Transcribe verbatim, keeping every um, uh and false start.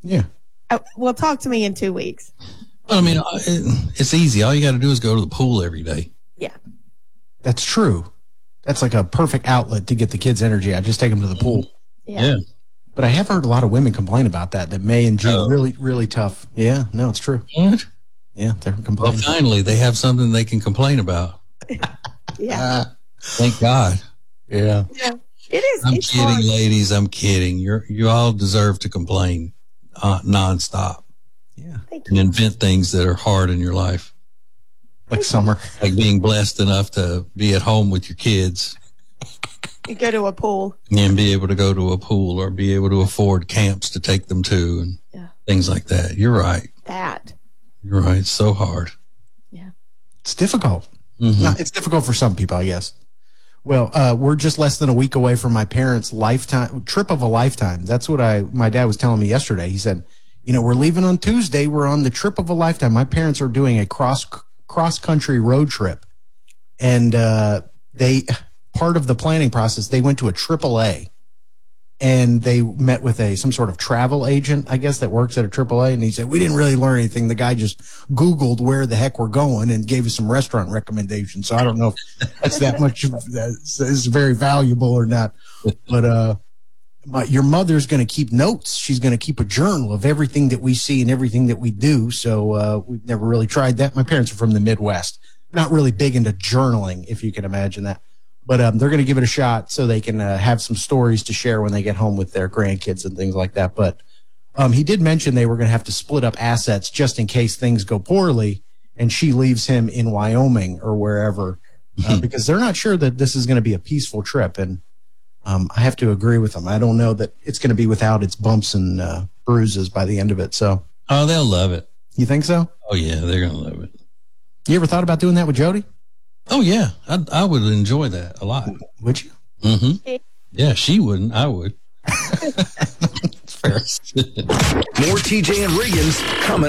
Yeah. Oh, well, talk to me in two weeks. Well, I mean, it, it's easy. All you got to do is go to the pool every day. Yeah. That's true. That's like a perfect outlet to get the kids' energy. I just take them to the pool. Yeah. Yeah. But I have heard a lot of women complain about that, that May and June Oh. really, really tough. Yeah, no, it's true. What? Yeah, they're Well, complaining. finally, they have something they can complain about. Yeah. Uh, Thank God. yeah. Yeah. It is. I'm it's kidding, hard. ladies. I'm kidding. You're you all deserve to complain uh, nonstop Yeah. Thank and you. invent things that are hard in your life, Like summer. like being blessed enough to be at home with your kids You go to a pool. and be able to go to a pool or be able to afford camps to take them to and Yeah. things like that. You're right. That. You're right. It's so hard. Yeah. It's difficult. Mhm. No, it's difficult for some people, I guess. Well, uh, we're just less than a week away from my parents' lifetime trip of a lifetime. That's what I my dad was telling me yesterday. He said, you know, we're leaving on Tuesday. We're on the trip of a lifetime. My parents are doing a cross cross country road trip, and uh, they part of the planning process. They went to a triple A, and they met with a some sort of travel agent, I guess, that works at a triple A. And he said, we didn't really learn anything. The guy just Googled where the heck we're going and gave us some restaurant recommendations. So I don't know if that's that much of that is very valuable or not. But uh, my, your mother's going to keep notes. She's going to keep a journal of everything that we see and everything that we do. So uh, we've never really tried that. My parents are from the Midwest, not really big into journaling, if you can imagine that. But um, they're going to give it a shot so they can uh, have some stories to share when they get home with their grandkids and things like that. But um, he did mention they were going to have to split up assets just in case things go poorly and she leaves him in Wyoming or wherever uh, because they're not sure that this is going to be a peaceful trip. And um, I have to agree with them. I don't know that it's going to be without its bumps and uh, bruises by the end of it. So Oh, they'll love it. you think so? Oh, yeah, they're going to love it. You ever thought about doing that with Jody? Oh, yeah, I, I would enjoy that a lot. Would you? Mm-hmm. Yeah, she wouldn't. I would. It's fair. More T J and Riggins coming